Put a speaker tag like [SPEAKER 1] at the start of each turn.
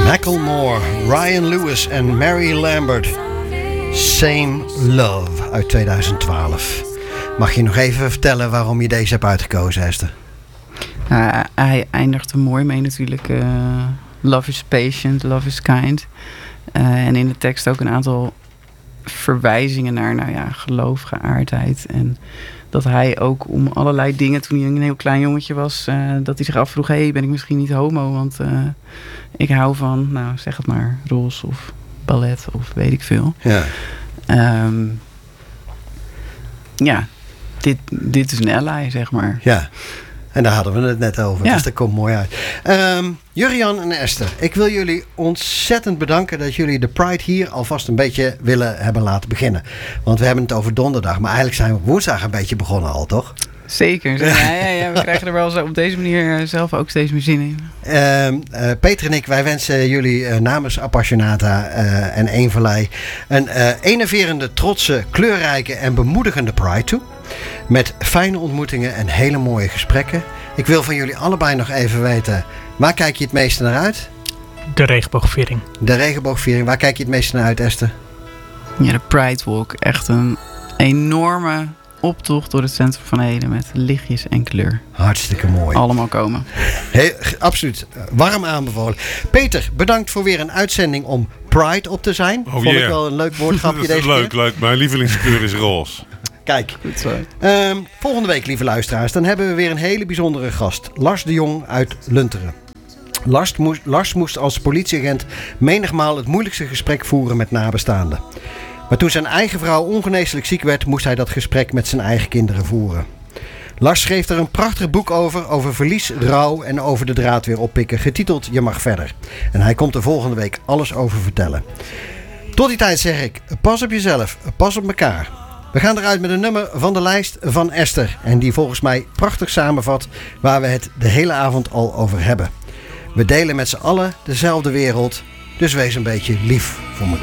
[SPEAKER 1] Macklemore, Ryan Lewis en Mary Lambert. Same Love uit 2012. Mag je nog even vertellen waarom je deze hebt uitgekozen, Esther?
[SPEAKER 2] Hij eindigt er mooi mee natuurlijk. Love is patient, love is kind. En in de tekst ook een aantal verwijzingen naar geloof, geaardheid. En dat hij ook om allerlei dingen, toen hij een heel klein jongetje was, dat hij zich afvroeg, ben ik misschien niet homo? Want ik hou van, zeg het maar, roze of ballet of weet ik veel.
[SPEAKER 1] Ja.
[SPEAKER 2] Dit is een ally, zeg maar.
[SPEAKER 1] Ja. En daar hadden we het net over,
[SPEAKER 2] ja.
[SPEAKER 1] Dus dat komt mooi uit. Jurriaan en Esther, ik wil jullie ontzettend bedanken dat jullie de Pride hier alvast een beetje willen hebben laten beginnen. Want we hebben het over donderdag, maar eigenlijk zijn we op woensdag een beetje begonnen al, toch?
[SPEAKER 2] Zeker. Ja, we krijgen er wel zo op deze manier zelf ook steeds meer zin in.
[SPEAKER 1] Peter en ik, wij wensen jullie namens Appassionata en Eenverlei een enerverende, trotse, kleurrijke en bemoedigende Pride toe. Met fijne ontmoetingen en hele mooie gesprekken. Ik wil van jullie allebei nog even weten, waar kijk je het meeste naar uit?
[SPEAKER 3] De regenboogviering.
[SPEAKER 1] De regenboogviering. Waar kijk je het meeste naar uit, Esther?
[SPEAKER 2] Ja, de Pride Walk. Echt een enorme optocht door het centrum van Ede met lichtjes en kleur.
[SPEAKER 1] Hartstikke mooi.
[SPEAKER 2] Allemaal komen.
[SPEAKER 1] Absoluut. Warm aanbevolen. Peter, bedankt voor weer een uitzending om Pride op te zijn. Vond ik wel een leuk woordgrapje deze keer.
[SPEAKER 4] Leuk. Mijn lievelingskleur is roze.
[SPEAKER 1] Kijk,
[SPEAKER 2] goed zo.
[SPEAKER 1] Volgende week, lieve luisteraars, dan hebben we weer een hele bijzondere gast. Lars de Jong uit Lunteren. Lars moest als politieagent menigmaal het moeilijkste gesprek voeren met nabestaanden. Maar toen zijn eigen vrouw ongeneeslijk ziek werd, moest hij dat gesprek met zijn eigen kinderen voeren. Lars schreef er een prachtig boek over verlies, rouw en over de draad weer oppikken, getiteld Je mag verder. En hij komt er volgende week alles over vertellen. Tot die tijd zeg ik, pas op jezelf, pas op elkaar. We gaan eruit met een nummer van de lijst van Esther. En die volgens mij prachtig samenvat waar we het de hele avond al over hebben. We delen met z'n allen dezelfde wereld. Dus wees een beetje lief voor elkaar.